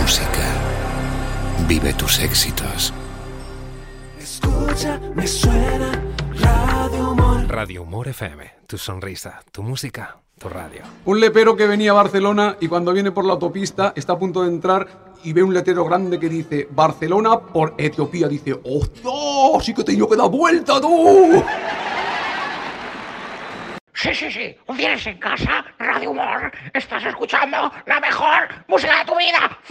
música. Vive tus éxitos. Escucha, me suena Radio Humor. Radio Humor FM, tu sonrisa, tu música, tu radio. Un lepero que venía a Barcelona y cuando viene por la autopista está a punto de entrar y ve un letrero grande que dice Barcelona por Etiopía. Dice, ¡hostia! ¡Sí que he tenido que dar vuelta, tú! Sí. Un viernes en casa, Radio Humor. Estás escuchando la mejor música de tu vida.